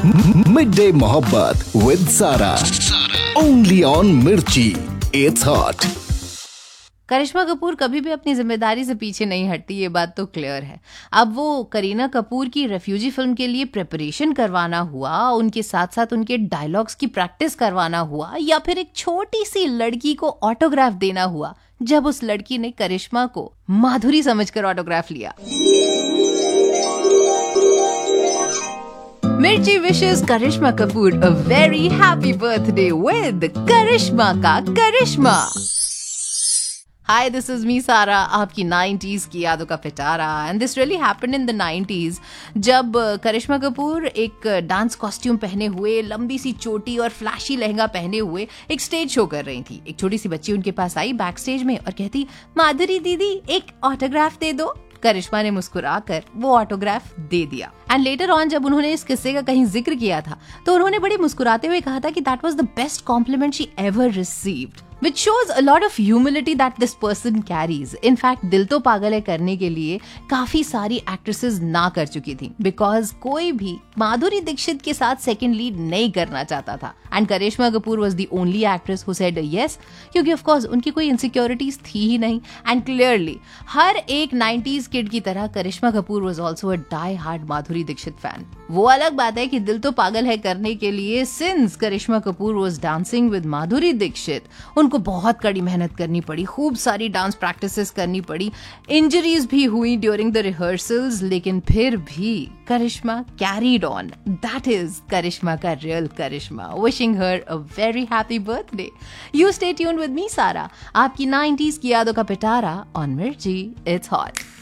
Mid day मोहब्बत with सारा, only on मिर्ची, इट्स हॉट। करिश्मा कपूर कभी भी अपनी जिम्मेदारी से पीछे नहीं हटती, ये बात तो क्लियर है। अब वो करीना कपूर की रेफ्यूजी फिल्म के लिए प्रिपरेशन करवाना हुआ, उनके साथ साथ उनके डायलॉग्स की प्रैक्टिस करवाना हुआ, या फिर एक छोटी सी लड़की को ऑटोग्राफ देना हुआ, जब उस लड़की ने करिश्मा को माधुरी समझकर ऑटोग्राफ लिया। मिर्ची wishes Karishma Kapoor a very happy birthday with करिश्मा का करिश्मा। Hi, this is me, Sara, आपकी 90s की यादों का पिटारा। And this really happened in the 90s, जब करिश्मा कपूर एक डांस कॉस्ट्यूम पहने हुए, लंबी सी चोटी और फ्लैशी लहंगा पहने हुए एक स्टेज शो कर रही थी। एक छोटी सी बच्ची उनके पास आई बैक स्टेज में और कहती, माधुरी दीदी एक ऑटोग्राफ दे दो। करिश्मा ने मुस्कुराकर वो ऑटोग्राफ दे दिया। एंड लेटर ऑन जब उन्होंने इस किस्से का कहीं जिक्र किया था, तो उन्होंने बड़ी मुस्कुराते हुए कहा था कि that was the best compliment she ever received, which shows a lot of humility that this person carries. In fact, दिल तो पागल है करने के लिए काफी सारी एक्ट्रेसेस ना कर चुकी थी, बिकॉज कोई भी माधुरी दीक्षित के साथ सेकंड लीड नहीं करना चाहता था। And Karishma Kapoor was the only actress who said yes, क्योंकि ऑफ कोर्स उनकी कोई इनसिक्योरिटीज थी ही नहीं। एंड क्लियरली हर एक 90s किड की तरह करिश्मा Kapoor was also a die hard Madhuri Dixit fan. वो अलग बात है कि दिल तो पागल है करने के लिए since Karishma Kapoor was dancing with Madhuri Dixit, उनको बहुत कड़ी मेहनत करनी पड़ी, खूब सारी डांस प्रैक्टिसेस करनी पड़ी, इंजरीज भी हुई ड्यूरिंग द रिहर्सल्स, लेकिन फिर भी करिश्मा कैरीड ऑन। दैट इज करिश्मा का real Karishma. Wishing her a very happy birthday. You stay tuned with me सारा, आपकी 90s की यादों का पिटारा ऑन मिर्ची, इट्स हॉट।